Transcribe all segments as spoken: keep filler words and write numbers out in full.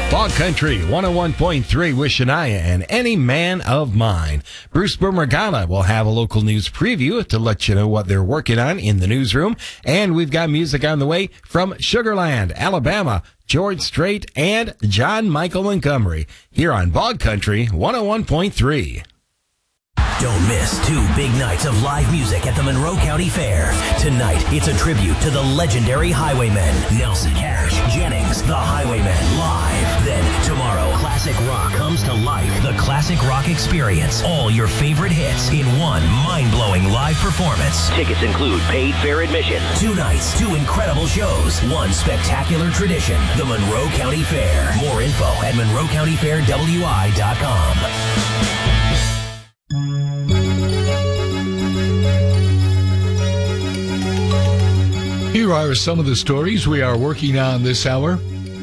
Fog Country one oh one point three with Shania and Any Man of Mine. Bruce Burmergala will have a local news preview to let you know what they're working on in the newsroom. And we've got music on the way from Sugarland, Alabama, George Strait, and John Michael Montgomery here on Fog Country one oh one point three. Don't miss two big nights of live music at the Monroe County Fair. Tonight, it's a tribute to the legendary Highwaymen, Nelson Cash, Jennings, the Highwaymen live. Then tomorrow, classic rock comes to life. The Classic Rock Experience. All your favorite hits in one mind-blowing live performance. Tickets include paid fair admission. Two nights, two incredible shows, one spectacular tradition. The Monroe County Fair. More info at monroe county fair w i dot com. Here are some of the stories we are working on this hour.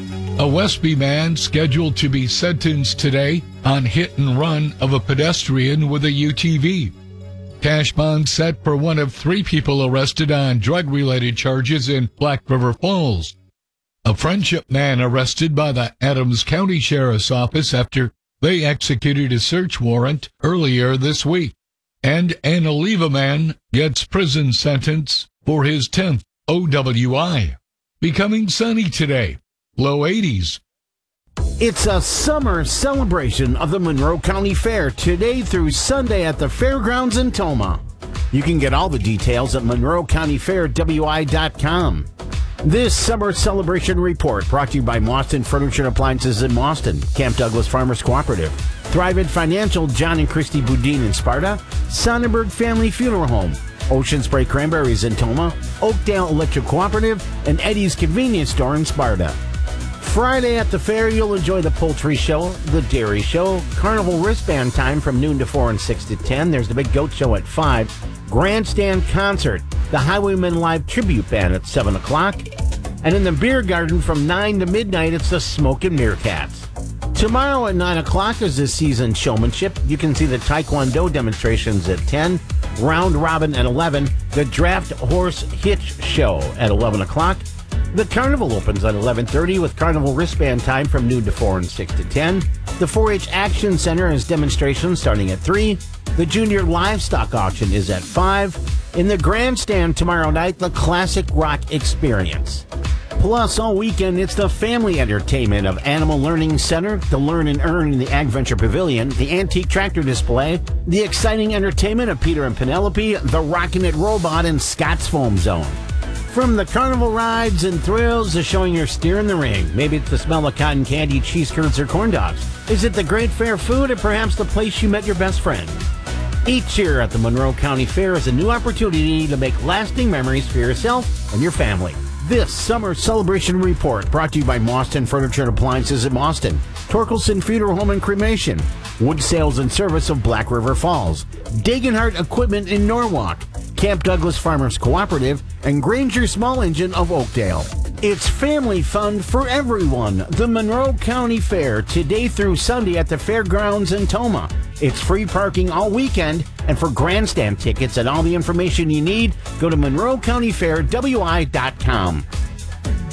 A Westby man scheduled to be sentenced today on hit and run of a pedestrian with a U T V. Cash bond set for one of three people arrested on drug-related charges in Black River Falls. A Friendship man arrested by the Adams County Sheriff's Office after they executed a search warrant earlier this week. And an Oliva man gets prison sentence for his tenth O W I. Becoming sunny today. Low eighties. It's a summer celebration of the Monroe County Fair today through Sunday at the Fairgrounds in Tomah. You can get all the details at monroe county fair w i dot com. This summer celebration report brought to you by Mauston Furniture and Appliances in Mauston, Camp Douglas Farmers Cooperative, Thrivent Financial, John and Christy Boudin in Sparta, Sonnenberg Family Funeral Home, Ocean Spray Cranberries in Tomah, Oakdale Electric Cooperative, and Eddie's Convenience Store in Sparta. Friday at the fair, you'll enjoy the poultry show, the dairy show, carnival wristband time from noon to four and six to ten. There's the big goat show at five, grandstand concert, the Highwaymen Live Tribute Band at seven o'clock, and in the beer garden from nine to midnight, it's the Smokin' Meerkats. Tomorrow at nine o'clock is the season showmanship. You can see the Taekwondo demonstrations at ten, Round Robin at eleven, the Draft Horse Hitch Show at eleven o'clock. The Carnival opens at eleven thirty with Carnival wristband time from noon to four and six to ten. The four H Action Center has demonstrations starting at three. The Junior Livestock Auction is at five. In the grandstand tomorrow night, the Classic Rock Experience. Plus, all weekend, it's the family entertainment of Animal Learning Center, the Learn and Earn in the Ag Venture Pavilion, the Antique Tractor Display, the exciting entertainment of Peter and Penelope, the Rockin' It Robot, and Scott's Foam Zone. From the carnival rides and thrills to showing your steer in the ring, maybe it's the smell of cotton candy, cheese curds, or corn dogs. Is it the great fair food, or perhaps the place you met your best friend? Each year at the Monroe County Fair is a new opportunity to make lasting memories for yourself and your family. This summer celebration report brought to you by Mauston Furniture and Appliances in Mauston, Torkelson Funeral Home and Cremation, Wood Sales and Service of Black River Falls, Dagenhart Equipment in Norwalk, Camp Douglas Farmers Cooperative, and Granger Small Engine of Oakdale. It's family fun for everyone. The Monroe County Fair today through Sunday at the Fairgrounds in Tomah. It's free parking all weekend, and for grandstand tickets and all the information you need, go to monroe county fair w i dot com.